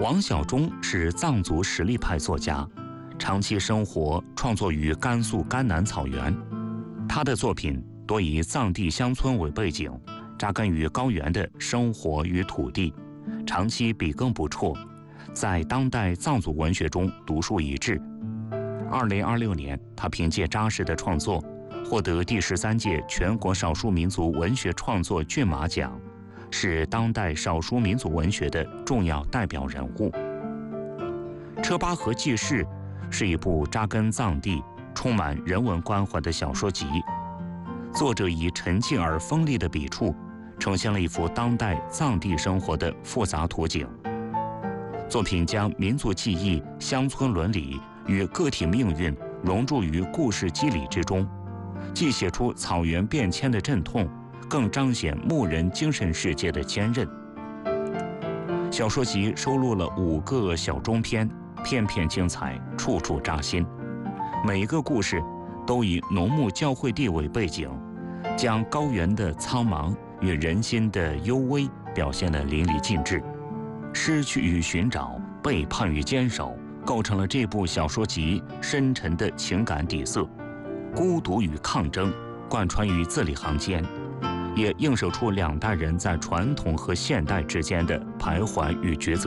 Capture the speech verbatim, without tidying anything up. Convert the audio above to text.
王小忠是藏族实力派作家，长期生活创作于甘肃甘南草原。他的作品多以藏地乡村为背景，扎根于高原的生活与土地，长期笔耕不辍，在当代藏族文学中独树一帜。二零二六年，他凭借扎实的创作，获得第十三届全国少数民族文学创作骏马奖，是当代少数民族文学的重要代表人物。《车巴河记事》是一部扎根藏地、充满人文关怀的小说集。作者以沉静而锋利的笔触，呈现了一幅当代藏地生活的复杂图景。作品将民族记忆、乡村伦理与个体命运融入于故事机理之中，既写出草原变迁的阵痛，更彰显牧人精神世界的坚韧。小说集收录了五个小中篇，片片精彩，处处扎心。每一个故事都以农牧交汇地为背景，将高原的苍茫与人心的幽微表现得淋漓尽致。失去与寻找，背叛与坚守，构成了这部小说集深沉的情感底色。孤独与抗争贯穿于字里行间，也映射出两代人在传统和现代之间的徘徊与抉择。